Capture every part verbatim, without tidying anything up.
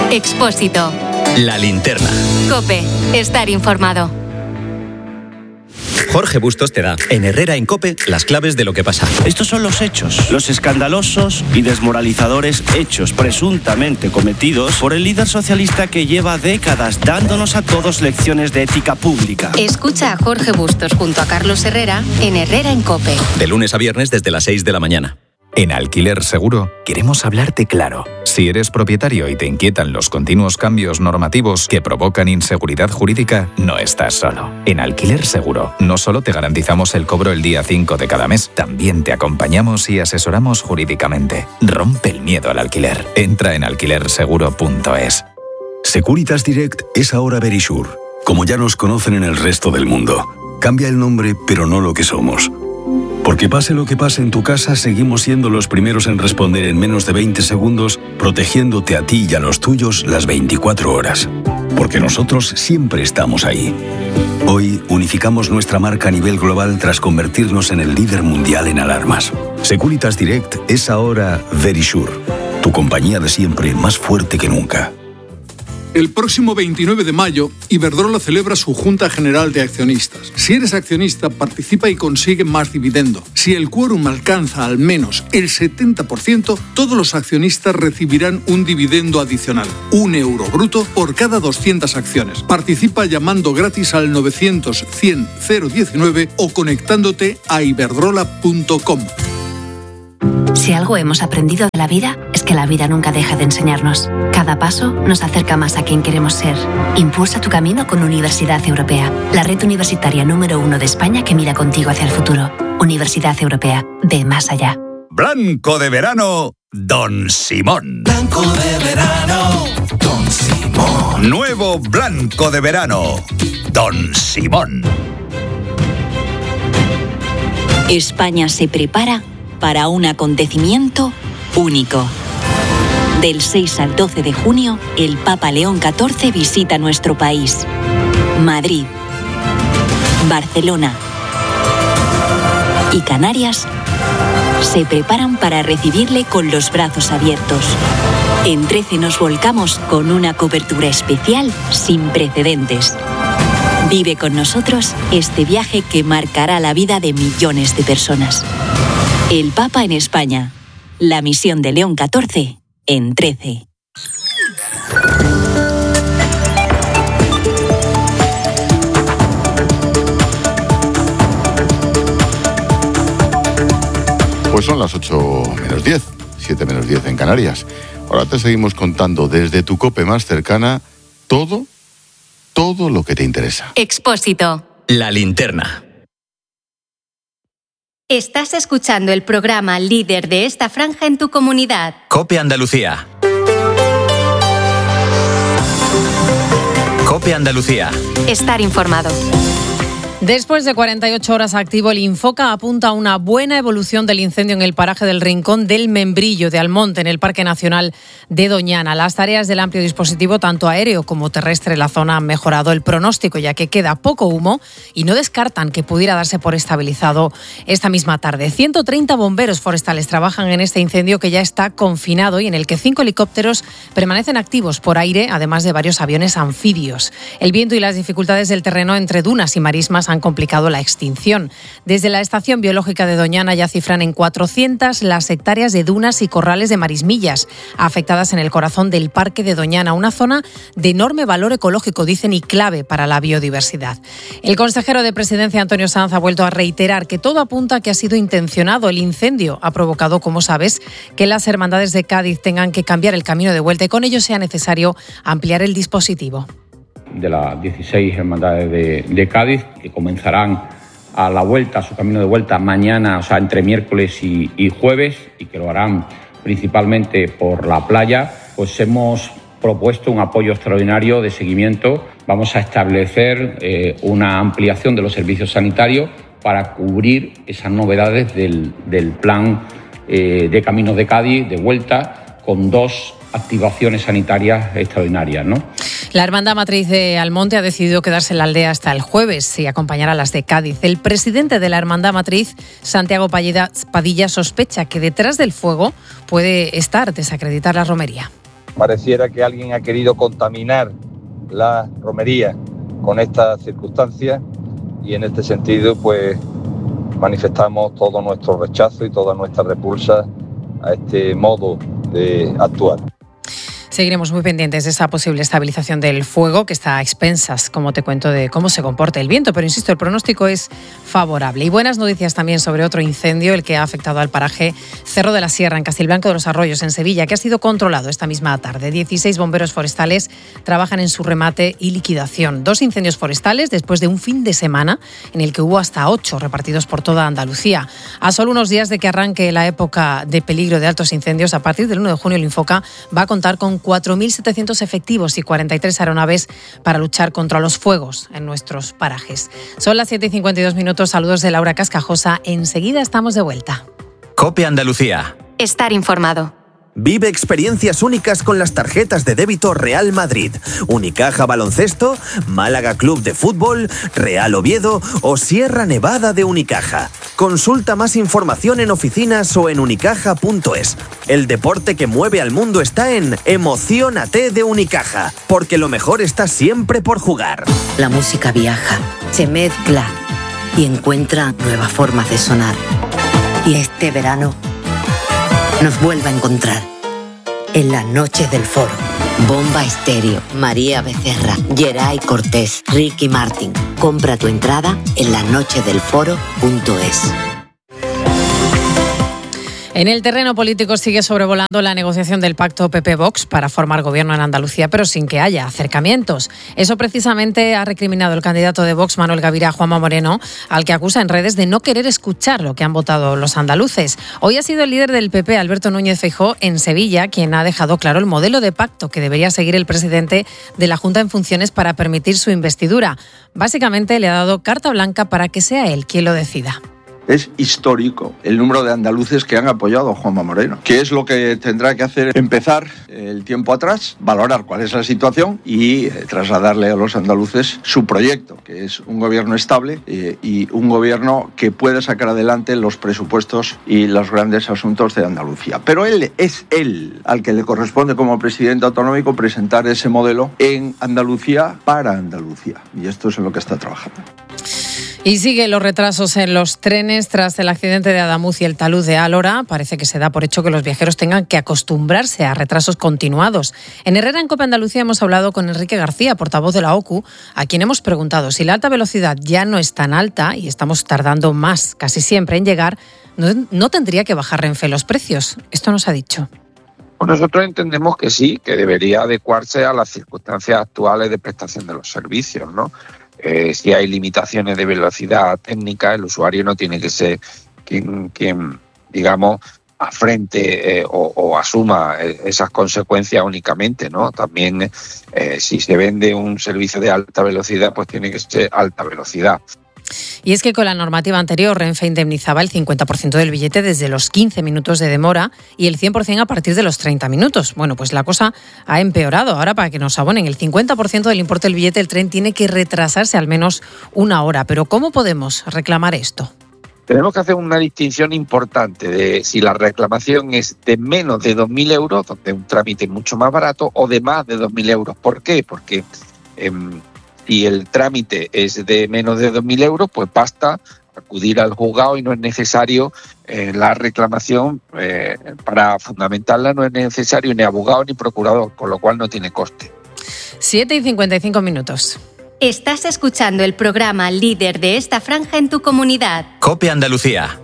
Expósito. La linterna. COPE. Estar informado. Jorge Bustos te da, en Herrera en COPE, las claves de lo que pasa. Estos son los hechos, los escandalosos y desmoralizadores hechos presuntamente cometidos por el líder socialista que lleva décadas dándonos a todos lecciones de ética pública. Escucha a Jorge Bustos junto a Carlos Herrera en Herrera en COPE. De lunes a viernes desde las seis de la mañana. En Alquiler Seguro queremos hablarte claro. Si eres propietario y te inquietan los continuos cambios normativos que provocan inseguridad jurídica, no estás solo. En Alquiler Seguro no solo te garantizamos el cobro el día cinco de cada mes, también te acompañamos y asesoramos jurídicamente. Rompe el miedo al alquiler. Entra en alquiler seguro punto es. Securitas Direct es ahora Verisure, como ya nos conocen en el resto del mundo. Cambia el nombre, pero no lo que somos. Porque pase lo que pase en tu casa, seguimos siendo los primeros en responder en menos de veinte segundos, protegiéndote a ti y a los tuyos las veinticuatro horas. Porque nosotros siempre estamos ahí. Hoy unificamos nuestra marca a nivel global tras convertirnos en el líder mundial en alarmas. Securitas Direct es ahora Verisure, tu compañía de siempre más fuerte que nunca. El próximo veintinueve de mayo, Iberdrola celebra su Junta General de Accionistas. Si eres accionista, participa y consigue más dividendo. Si el quórum alcanza al menos el setenta por ciento, todos los accionistas recibirán un dividendo adicional, un euro bruto por cada doscientas acciones. Participa llamando gratis al novecientos cien cero diecinueve o conectándote a iberdrola punto com. Si algo hemos aprendido de la vida, es que la vida nunca deja de enseñarnos. Cada paso nos acerca más a quien queremos ser. Impulsa tu camino con Universidad Europea, la red universitaria número uno de España que mira contigo hacia el futuro. Universidad Europea, ve más allá. Blanco de verano, Don Simón. Blanco de verano, Don Simón. Nuevo blanco de verano, Don Simón. España se prepara para un acontecimiento único. Del seis al doce de junio, el Papa León catorce visita nuestro país. Madrid, Barcelona y Canarias se preparan para recibirle con los brazos abiertos. En trece nos volcamos con una cobertura especial sin precedentes. Vive con nosotros este viaje que marcará la vida de millones de personas. El Papa en España. La misión de León catorce en trece. Pues son las ocho menos diez, siete menos diez en Canarias. Ahora te seguimos contando desde tu COPE más cercana todo, todo lo que te interesa. Expósito. La linterna. Estás escuchando el programa líder de esta franja en tu comunidad. COPE Andalucía. COPE Andalucía. Estar informado. Después de cuarenta y ocho horas activo, el Infoca apunta a una buena evolución del incendio en el paraje del Rincón del Membrillo de Almonte, en el Parque Nacional de Doñana. Las tareas del amplio dispositivo, tanto aéreo como terrestre, en la zona han mejorado el pronóstico, ya que queda poco humo y no descartan que pudiera darse por estabilizado esta misma tarde. ciento treinta bomberos forestales trabajan en este incendio que ya está confinado y en el que cinco helicópteros permanecen activos por aire, además de varios aviones anfibios. El viento y las dificultades del terreno entre dunas y marismas han complicado la extinción. Desde la Estación Biológica de Doñana ya cifran en cuatrocientas las hectáreas de dunas y corrales de marismillas afectadas en el corazón del Parque de Doñana, una zona de enorme valor ecológico, dicen, y clave para la biodiversidad. El consejero de Presidencia, Antonio Sanz, ha vuelto a reiterar que todo apunta a que ha sido intencionado. El incendio ha provocado, como sabes, que las hermandades de Cádiz tengan que cambiar el camino de vuelta y con ello sea necesario ampliar el dispositivo. De las dieciséis hermandades de, de Cádiz, que comenzarán a la vuelta, a su camino de vuelta mañana, o sea, entre miércoles y, y jueves, y que lo harán principalmente por la playa, pues hemos propuesto un apoyo extraordinario de seguimiento. Vamos a establecer eh, una ampliación de los servicios sanitarios para cubrir esas novedades del, del plan eh, de Caminos de Cádiz de vuelta, con dos activaciones sanitarias extraordinarias, ¿no? La Hermandad Matriz de Almonte ha decidido quedarse en la aldea hasta el jueves y acompañar a las de Cádiz. El presidente de la Hermandad Matriz, Santiago Padilla, sospecha que detrás del fuego puede estar desacreditar la romería. pareciera que alguien ha querido contaminar la romería con estas circunstancias y en este sentido pues manifestamos todo nuestro rechazo y toda nuestra repulsa a este modo de actuar. Seguiremos muy pendientes de esa posible estabilización del fuego, que está a expensas, como te cuento, de cómo se comporta el viento. Pero insisto, el pronóstico es favorable. Y buenas noticias también sobre otro incendio, el que ha afectado al paraje Cerro de la Sierra, en Castilblanco de los Arroyos, en Sevilla, que ha sido controlado esta misma tarde. dieciséis bomberos forestales trabajan en su remate y liquidación. Dos incendios forestales después de un fin de semana en el que hubo hasta ocho repartidos por toda Andalucía. A solo unos días de que arranque la época de peligro de altos incendios, a partir del uno de junio el Infoca va a contar con cuatro mil setecientos efectivos y cuarenta y tres aeronaves para luchar contra los fuegos en nuestros parajes. Son las siete y cincuenta y dos minutos. Saludos de Laura Cascajosa. Enseguida estamos de vuelta. COPE Andalucía. Estar informado. Vive experiencias únicas con las tarjetas de débito Real Madrid, Unicaja Baloncesto, Málaga Club de Fútbol, Real Oviedo o Sierra Nevada de Unicaja. Consulta más información en oficinas o en unicaja punto es. El deporte que mueve al mundo está en Emociónate de Unicaja, porque lo mejor está siempre por jugar. La música viaja, se mezcla y encuentra nuevas formas de sonar. Y este verano nos vuelve a encontrar en las noches del foro. Bomba Estéreo, María Becerra, Geray Cortés, Ricky Martin. Compra tu entrada en las noches del foro punto es. En el terreno político sigue sobrevolando la negociación del pacto P P-Vox para formar gobierno en Andalucía, pero sin que haya acercamientos. Eso precisamente ha recriminado el candidato de Vox, Manuel Gaviria, Juanma Moreno, al que acusa en redes de no querer escuchar lo que han votado los andaluces. Hoy ha sido el líder del P P, Alberto Núñez Feijóo, en Sevilla, quien ha dejado claro el modelo de pacto que debería seguir el presidente de la Junta en funciones para permitir su investidura. Básicamente le ha dado carta blanca para que sea él quien lo decida. Es histórico el número de andaluces que han apoyado a Juanma Moreno. ¿Qué es lo que tendrá que hacer? Empezar el tiempo atrás, valorar cuál es la situación y eh, trasladarle a los andaluces su proyecto, que es un gobierno estable eh, y un gobierno que pueda sacar adelante los presupuestos y los grandes asuntos de Andalucía. Pero él es él al que le corresponde como presidente autonómico presentar ese modelo en Andalucía para Andalucía. Y esto es en lo que está trabajando. Y siguen los retrasos en los trenes tras el accidente de Adamuz y el talud de Álora. Parece que se da por hecho que los viajeros tengan que acostumbrarse a retrasos continuados. En Herrera, en COPE Andalucía, hemos hablado con Enrique García, portavoz de la O C U, a quien hemos preguntado si la alta velocidad ya no es tan alta y estamos tardando más casi siempre en llegar, ¿no, no tendría que bajar Renfe los precios? Esto nos ha dicho. Pues nosotros entendemos que sí, que debería adecuarse a las circunstancias actuales de prestación de los servicios, ¿no? Eh, si hay limitaciones de velocidad técnica, el usuario no tiene que ser quien, quien digamos, afrente eh, o, o asuma esas consecuencias únicamente, ¿no? También eh, si se vende un servicio de alta velocidad, pues tiene que ser alta velocidad. Y es que con la normativa anterior, Renfe indemnizaba el cincuenta por ciento del billete desde los quince minutos de demora y el cien por ciento a partir de los treinta minutos. Bueno, pues la cosa ha empeorado. Ahora, para que nos abonen el cincuenta por ciento del importe del billete, el tren tiene que retrasarse al menos una hora. Pero ¿cómo podemos reclamar esto? Tenemos que hacer una distinción importante de si la reclamación es de menos de dos mil euros, donde un trámite es mucho más barato, o de más de dos mil euros. ¿Por qué? Porque Eh, si el trámite es de menos de dos mil euros, pues basta acudir al juzgado y no es necesario eh, la reclamación, eh, para fundamentarla no es necesario ni abogado ni procurador, con lo cual no tiene coste. siete y cincuenta y cinco minutos. Estás escuchando el programa líder de esta franja en tu comunidad. COPE Andalucía.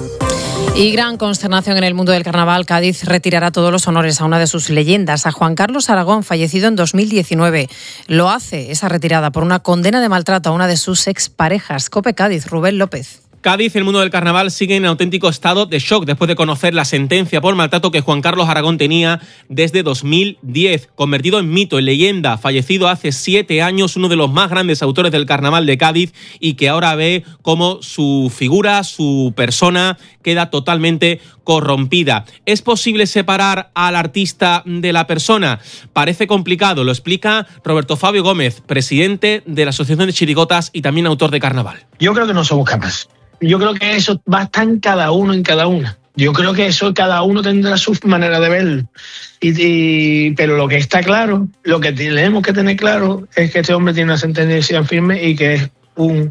Y gran consternación en el mundo del carnaval. Cádiz retirará todos los honores a una de sus leyendas, a Juan Carlos Aragón, fallecido en dos mil diecinueve. Lo hace, esa retirada, por una condena de maltrato a una de sus exparejas. COPE Cádiz, Rubén López. Cádiz, el mundo del carnaval sigue en auténtico estado de shock después de conocer la sentencia por maltrato que Juan Carlos Aragón tenía desde dos mil diez. Convertido en mito, en leyenda, fallecido hace siete años, uno de los más grandes autores del carnaval de Cádiz, y que ahora ve cómo su figura, su persona, queda totalmente corrompida. ¿Es posible separar al artista de la persona? Parece complicado, lo explica Roberto Fabio Gómez, presidente de la Asociación de Chirigotas y también autor de carnaval. Yo creo que no somos capaces. Yo creo que eso va a estar en cada uno, en cada una. Yo creo que eso cada uno tendrá su manera de verlo. Y, y, pero lo que está claro, lo que tenemos que tener claro es que este hombre tiene una sentencia firme y que es un,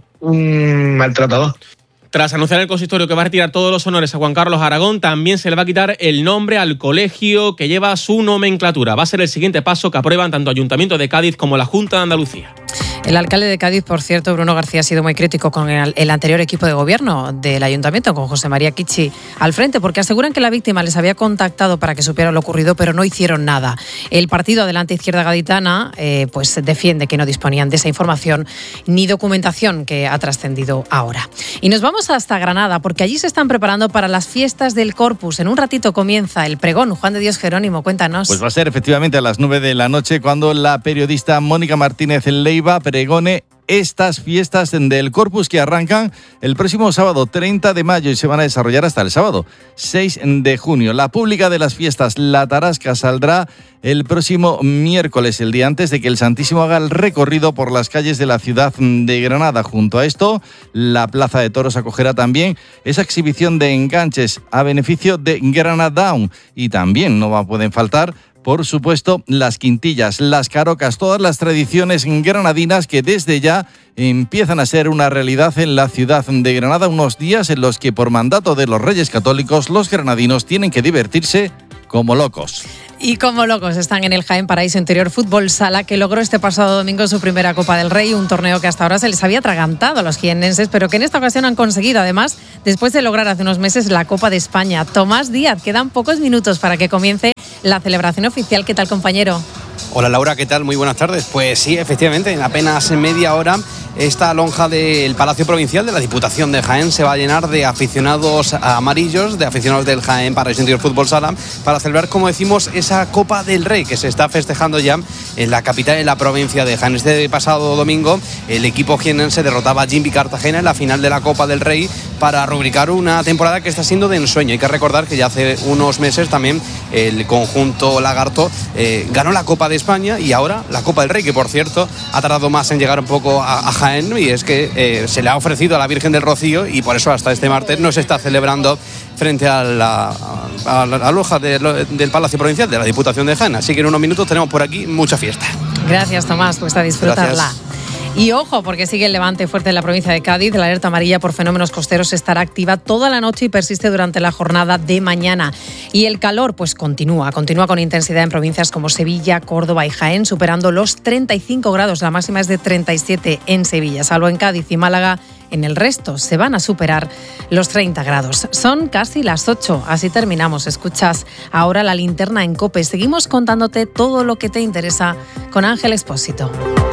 un maltratador. Tras anunciar el consistorio que va a retirar todos los honores a Juan Carlos Aragón, también se le va a quitar el nombre al colegio que lleva su nomenclatura. Va a ser el siguiente paso que aprueban tanto Ayuntamiento de Cádiz como la Junta de Andalucía. El alcalde de Cádiz, por cierto, Bruno García, ha sido muy crítico con el, el anterior equipo de gobierno del ayuntamiento, con José María Kichi al frente, porque aseguran que la víctima les había contactado para que supiera lo ocurrido, pero no hicieron nada. El partido Adelante Izquierda Gaditana eh, pues defiende que no disponían de esa información ni documentación que ha trascendido ahora. Y nos vamos hasta Granada, porque allí se están preparando para las fiestas del Corpus. En un ratito comienza el pregón. Juan de Dios Jerónimo, cuéntanos. Pues va a ser efectivamente a las nueve de la noche cuando la periodista Mónica Martínez Leiva pregone estas fiestas del Corpus que arrancan el próximo sábado treinta de mayo y se van a desarrollar hasta el sábado seis de junio. La pública de las fiestas, La Tarasca, saldrá el próximo miércoles, el día antes de que el Santísimo haga el recorrido por las calles de la ciudad de Granada. Junto a esto, la Plaza de Toros acogerá también esa exhibición de enganches a beneficio de Granadaun y también no pueden faltar, por supuesto, las quintillas, las carocas, todas las tradiciones granadinas que desde ya empiezan a ser una realidad en la ciudad de Granada, unos días en los que por mandato de los Reyes Católicos los granadinos tienen que divertirse como locos. Y como locos están en el Jaén Paraíso Interior Fútbol Sala, que logró este pasado domingo su primera Copa del Rey, un torneo que hasta ahora se les había atragantado a los jiennenses, pero que en esta ocasión han conseguido, además, después de lograr hace unos meses la Copa de España. Tomás Díaz, quedan pocos minutos para que comience la celebración oficial. ¿Qué tal, compañero? Hola Laura, ¿qué tal? Muy buenas tardes. Pues sí, efectivamente, en apenas media hora esta lonja del Palacio Provincial de la Diputación de Jaén se va a llenar de aficionados amarillos, de aficionados del Jaén Paraíso Interior Fútbol Sala, para celebrar, como decimos, esa Copa del Rey que se está festejando ya en la capital de la provincia de Jaén. Este pasado domingo el equipo jienense derrotaba a Jimby Cartagena en la final de la Copa del Rey para rubricar una temporada que está siendo de ensueño. Hay que recordar que ya hace unos meses también el conjunto lagarto eh, ganó la Copa de España y ahora la Copa del Rey, que por cierto ha tardado más en llegar un poco a, a Jaén, y es que eh, se le ha ofrecido a la Virgen del Rocío y por eso hasta este martes no se está celebrando frente a la, a la, a la loja de, del Palacio Provincial de la Diputación de Jaén. Así que en unos minutos tenemos por aquí mucha fiesta. Gracias, Tomás, pues a disfrutarla. Gracias. Y ojo, porque sigue el levante fuerte en la provincia de Cádiz. La alerta amarilla por fenómenos costeros estará activa toda la noche y persiste durante la jornada de mañana. Y el calor, pues continúa, continúa con intensidad en provincias como Sevilla, Córdoba y Jaén, superando los treinta y cinco grados. La máxima es de treinta y siete en Sevilla, salvo en Cádiz y Málaga. En el resto se van a superar los treinta grados. Son casi las ocho, así terminamos. Escuchas ahora la linterna en COPE. Seguimos contándote todo lo que te interesa con Ángel Expósito.